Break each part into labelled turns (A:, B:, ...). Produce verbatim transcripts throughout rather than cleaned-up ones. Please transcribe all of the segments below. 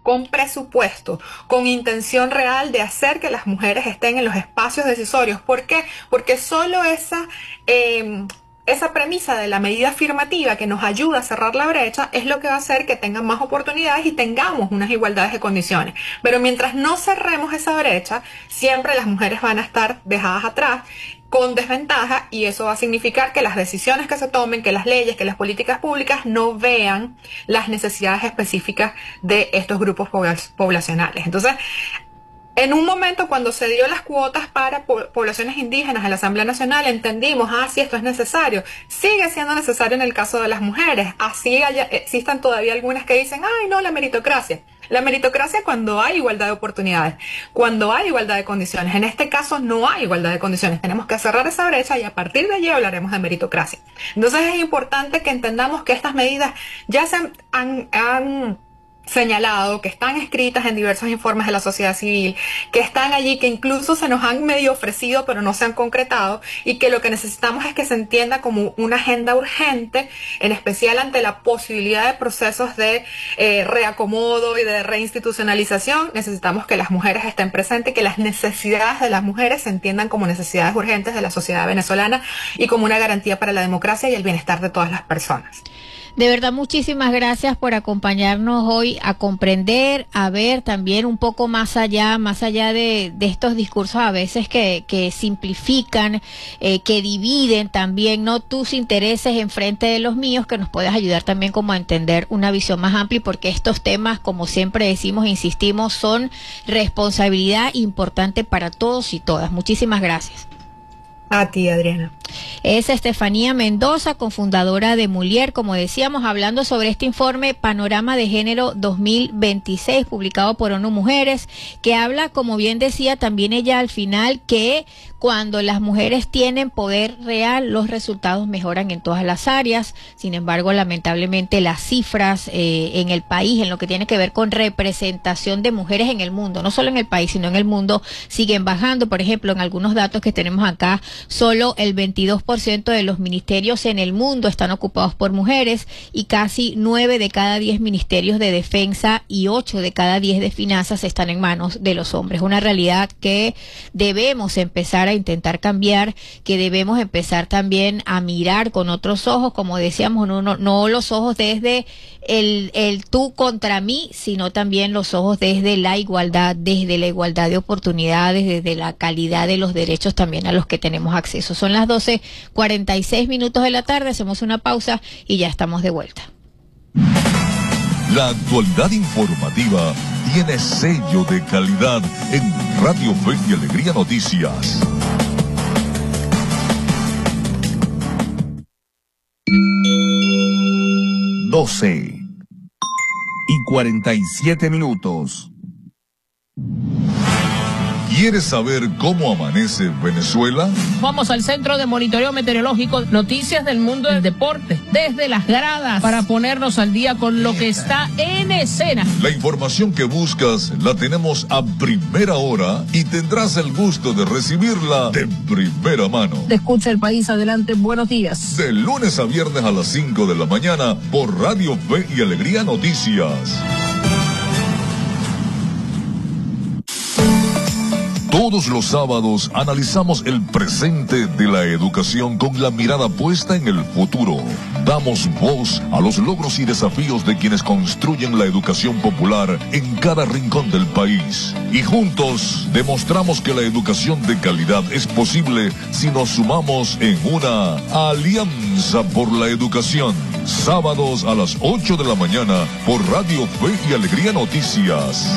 A: con presupuesto, con intención real de hacer que las mujeres estén en los espacios decisorios. ¿Por qué? Porque solo esa... Eh, Esa premisa de la medida afirmativa que nos ayuda a cerrar la brecha es lo que va a hacer que tengan más oportunidades y tengamos unas igualdades de condiciones. Pero mientras no cerremos esa brecha, siempre las mujeres van a estar dejadas atrás con desventaja, y eso va a significar que las decisiones que se tomen, que las leyes, que las políticas públicas no vean las necesidades específicas de estos grupos poblacionales. Entonces, en un momento, cuando se dio las cuotas para po poblaciones indígenas en la Asamblea Nacional, entendimos, ah, sí, esto es necesario. Sigue siendo necesario en el caso de las mujeres. Así haya, existan todavía algunas que dicen, ay, no, la meritocracia. La meritocracia cuando hay igualdad de oportunidades, cuando hay igualdad de condiciones. En este caso no hay igualdad de condiciones. Tenemos que cerrar esa brecha y a partir de allí hablaremos de meritocracia. Entonces es importante que entendamos que estas medidas ya se han... han, han señalado, que están escritas en diversos informes de la sociedad civil, que están allí, que incluso se nos han medio ofrecido pero no se han concretado, y que lo que necesitamos es que se entienda como una agenda urgente, en especial ante la posibilidad de procesos de eh, reacomodo y de reinstitucionalización. Necesitamos que las mujeres estén presentes, que las necesidades de las mujeres se entiendan como necesidades urgentes de la sociedad venezolana y como una garantía para la democracia y el bienestar de todas las personas.
B: De verdad, muchísimas gracias por acompañarnos hoy a comprender, a ver también un poco más allá, más allá de, de estos discursos a veces que, que simplifican, eh, que dividen también, no tus intereses en frente de los míos, que nos puedes ayudar también como a entender una visión más amplia, porque estos temas, como siempre decimos e insistimos, son responsabilidad importante para todos y todas. Muchísimas gracias.
A: A ti, Adriana.
B: Es Estefanía Mendoza, cofundadora de Mulier, como decíamos, hablando sobre este informe Panorama de Género dos mil veintiséis, publicado por ONU Mujeres, que habla, como bien decía también ella al final, que cuando las mujeres tienen poder real, los resultados mejoran en todas las áreas. Sin embargo, lamentablemente las cifras eh, en el país, en lo que tiene que ver con representación de mujeres en el mundo, no solo en el país, sino en el mundo, siguen bajando. Por ejemplo, en algunos datos que tenemos acá, solo el veintidós por ciento de los ministerios en el mundo están ocupados por mujeres, y casi nueve de cada diez ministerios de defensa y ocho de cada diez de finanzas están en manos de los hombres. Una realidad que debemos empezar a intentar cambiar, que debemos empezar también a mirar con otros ojos, como decíamos, no, no, no los ojos desde el, el tú contra mí, sino también los ojos desde la igualdad, desde la igualdad de oportunidades, desde la calidad de los derechos también a los que tenemos acceso. Son las doce cuarenta y seis minutos de la tarde, hacemos una pausa y ya estamos de vuelta.
C: La actualidad informativa tiene sello de calidad en Radio Fe y Alegría Noticias. doce y cuarenta y siete minutos. ¿Quieres saber cómo amanece Venezuela?
D: Vamos al Centro de Monitoreo Meteorológico, noticias del mundo del deporte, desde las gradas, para ponernos al día con lo que está en escena.
C: La información que buscas la tenemos a primera hora y tendrás el gusto de recibirla de primera mano.
D: Te escucha el país, adelante, buenos días.
C: De lunes a viernes a las cinco de la mañana por Radio Fe y Alegría Noticias. Todos los sábados analizamos el presente de la educación con la mirada puesta en el futuro. Damos voz a los logros y desafíos de quienes construyen la educación popular en cada rincón del país. Y juntos demostramos que la educación de calidad es posible si nos sumamos en una alianza por la educación. Sábados a las ocho de la mañana por Radio Fe y Alegría Noticias.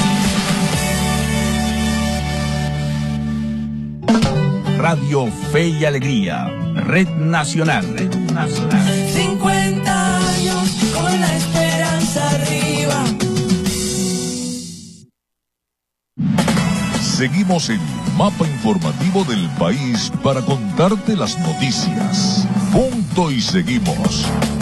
E: Radio Fe y Alegría, Red Nacional. Red Nacional.
F: cincuenta años con la esperanza arriba.
C: Seguimos el mapa informativo del país para contarte las noticias. Punto y seguimos.